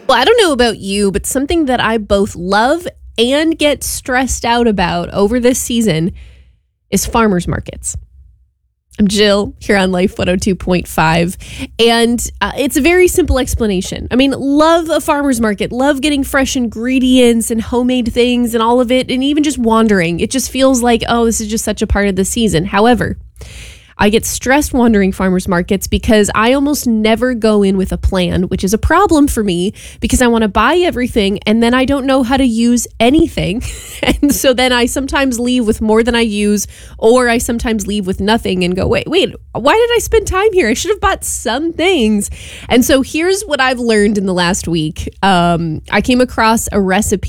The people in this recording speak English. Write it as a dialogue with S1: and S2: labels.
S1: Well, I don't know about you, but something that I both love and get stressed out about over this season is farmers markets. I'm Jill here on Life 102.5, and it's a very simple explanation. I mean, love a farmer's market, love getting fresh ingredients and homemade things and all of it, and even just wandering. It just feels like, oh, this is just such a part of the season. However, I get stressed wandering farmers markets because I almost never go in with a plan, which is a problem for me because I want to buy everything and then I don't know how to use anything. And so then I sometimes leave with more than I use, or I sometimes leave with nothing and go, wait, why did I spend time here? I should have bought some things. And so here's what I've learned in the last week. I came across a recipe